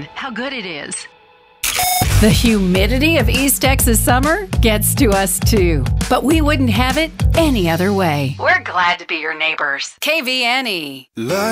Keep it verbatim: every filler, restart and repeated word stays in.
sun, how good it is. The humidity of East Texas summer gets to us too, but we wouldn't have it any other way. We're glad to be your neighbors. K V N E.